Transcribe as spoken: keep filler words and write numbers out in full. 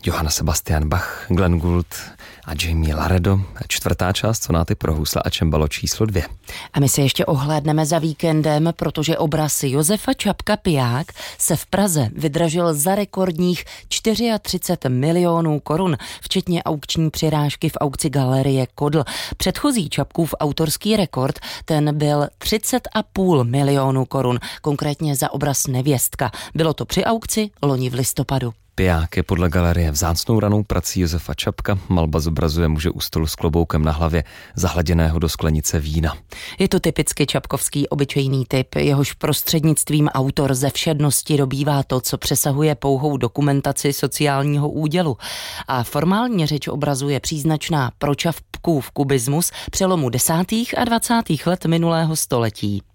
Johann Sebastian Bach, Glenn Gould a Jamie Laredo. Čtvrtá část sonáty pro housle a cembalo číslo dvě. A my se ještě ohlédneme za víkendem, protože obraz Josefa Čapka Piják se v Praze vydražil za rekordních třicet čtyři milionů korun, včetně aukční přirážky v aukci Galerie Kodl. Předchozí Čapkův autorský rekord, ten byl třicet a půl milionu korun, konkrétně za obraz Nevěstka. Bylo to při aukci loni v listopadu. Piják je podle galerie vzácnou ranou prací Josefa Čapka. Malba zobrazuje muže u stolu s kloboukem na hlavě, zahladěného do sklenice vína. Je to typicky čapkovský obyčejný typ, jehož prostřednictvím autor ze všednosti dobývá to, co přesahuje pouhou dokumentaci sociálního údělu. A formální řeč obrazu je příznačná pro Čapkův kubismus přelomu desátých a dvacátých let minulého století.